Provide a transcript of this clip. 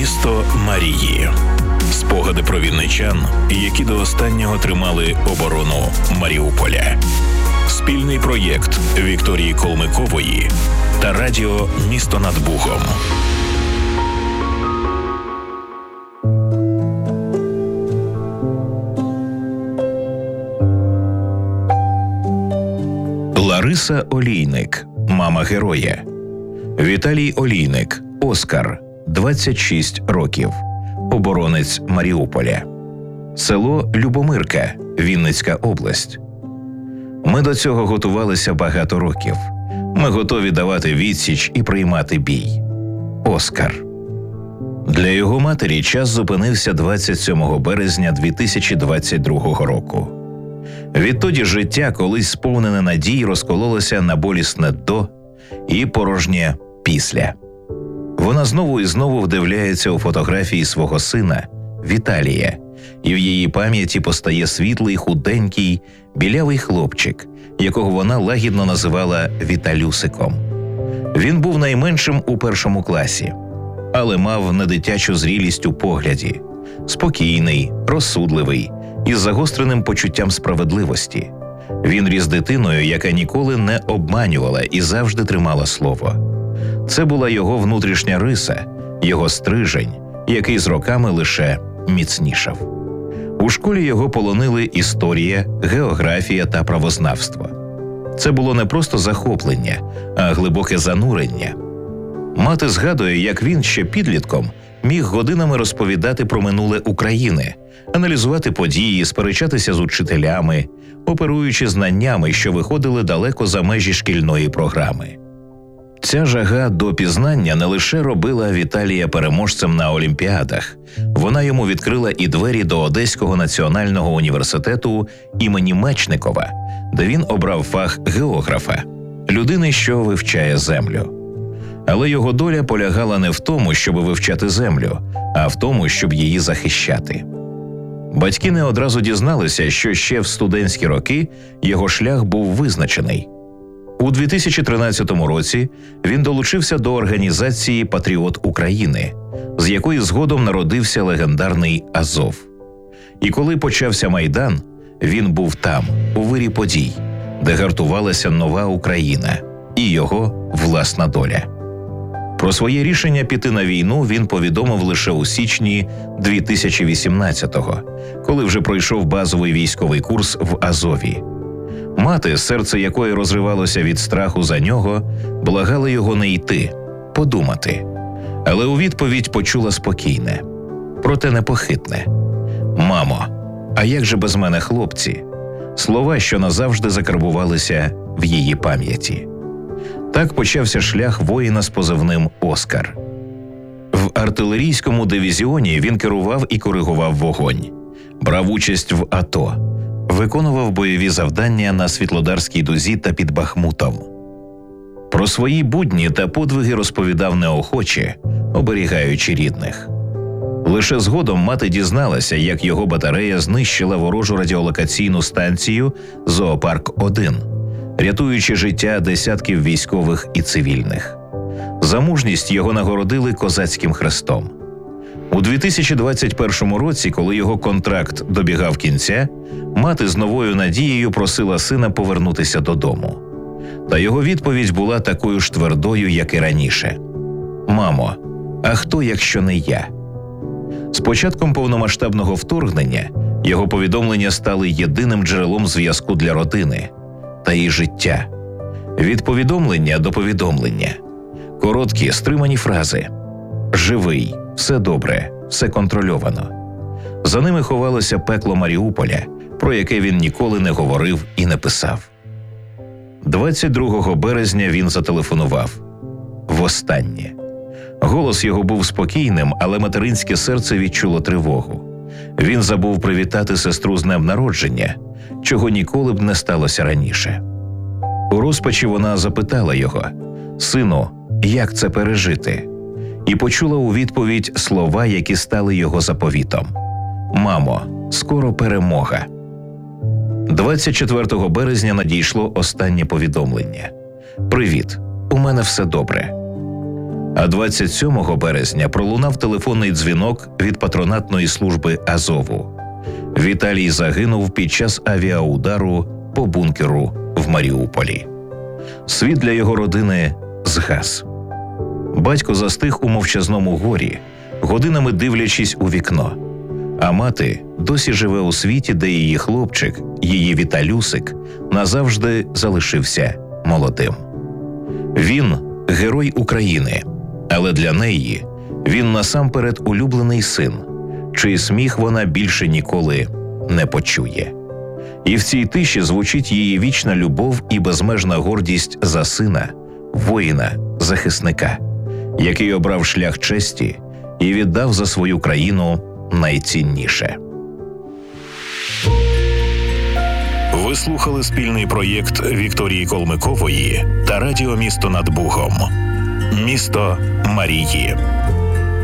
Місто Марії. Спогади про вінничан, які до останнього тримали оборону Маріуполя. Спільний проєкт Вікторії Колмикової та радіо «Місто над Богом». Лариса Олійник, мама героя. Віталій Олійник, Оскар, 26 років, оборонець Маріуполя. Село Любомирка, Вінницька область. Ми до цього готувалися багато років. Ми готові давати відсіч і приймати бій. Оскар. Для його матері час зупинився 27 березня 2022 року. Відтоді життя, колись сповнене надій, розкололося на болісне «до» і порожнє «після». Вона знову і знову вдивляється у фотографії свого сина Віталія, і в її пам'яті постає світлий, худенький, білявий хлопчик, якого вона лагідно називала Віталюсиком. Він був найменшим у першому класі, але мав недитячу зрілість у погляді, спокійний, розсудливий, із загостреним почуттям справедливості. Він ріс дитиною, яка ніколи не обманювала і завжди тримала слово. Це була його внутрішня риса, його стрижень, який з роками лише міцнішав. У школі його полонили історія, географія та правознавство. Це було не просто захоплення, а глибоке занурення. Мати згадує, як він ще підлітком міг годинами розповідати про минуле України, аналізувати події, сперечатися з учителями, оперуючи знаннями, що виходили далеко за межі шкільної програми. Ця жага до пізнання не лише робила Віталія переможцем на олімпіадах, вона йому відкрила і двері до Одеського національного університету імені Мечникова, де він обрав фах географа, людини, що вивчає землю. Але його доля полягала не в тому, щоб вивчати землю, а в тому, щоб її захищати. Батьки не одразу дізналися, що ще в студентські роки його шлях був визначений. У 2013 році він долучився до організації «Патріот України», з якої згодом народився легендарний Азов. І коли почався Майдан, він був там, у вирі подій, де гартувалася нова Україна і його власна доля. Про своє рішення піти на війну він повідомив лише у січні 2018-го, коли вже пройшов базовий військовий курс в Азові. Мати, серце якої розривалося від страху за нього, благала його не йти, подумати. Але у відповідь почула спокійне, проте непохитне: «Мамо, а як же без мене хлопці?» Слова, що назавжди закарбувалися в її пам'яті. Так почався шлях воїна з позивним «Оскар». В артилерійському дивізіоні він керував і коригував вогонь, брав участь в АТО, виконував бойові завдання на Світлодарській дузі та під Бахмутом. Про свої будні та подвиги розповідав неохоче, оберігаючи рідних. Лише згодом мати дізналася, як його батарея знищила ворожу радіолокаційну станцію «Зоопарк-1», рятуючи життя десятків військових і цивільних. За мужність його нагородили козацьким хрестом. У 2021 році, коли його контракт добігав кінця, мати з новою надією просила сина повернутися додому. Та його відповідь була такою ж твердою, як і раніше: «Мамо, а хто, якщо не я?» З початком повномасштабного вторгнення його повідомлення стали єдиним джерелом зв'язку для родини та її життя. Від повідомлення до повідомлення. Короткі, стримані фрази: «Живий», «Все добре», «Все контрольовано». За ними ховалося пекло Маріуполя, про яке він ніколи не говорив і не писав. 22 березня він зателефонував. Востаннє. Голос його був спокійним, але материнське серце відчуло тривогу. Він забув привітати сестру з днем народження, чого ніколи б не сталося раніше. У розпачі вона запитала його: «Сину, як це пережити?» І почула у відповідь слова, які стали його заповітом: «Мамо, скоро перемога». 24 березня надійшло останнє повідомлення: «Привіт, у мене все добре». А 27 березня пролунав телефонний дзвінок від патронатної служби Азову. Віталій загинув під час авіаудару по бункеру в Маріуполі. Світ для його родини згас. Батько застиг у мовчазному горі, годинами дивлячись у вікно. А мати досі живе у світі, де її хлопчик, її Віталюсик, назавжди залишився молодим. Він – герой України, але для неї він насамперед улюблений син, чий сміх вона більше ніколи не почує. І в цій тиші звучить її вічна любов і безмежна гордість за сина, воїна, захисника, який обрав шлях честі і віддав за свою країну найцінніше. Ви слухали спільний проєкт Вікторії Колмикової та Радіо «Місто над Бугом». Місто Марії.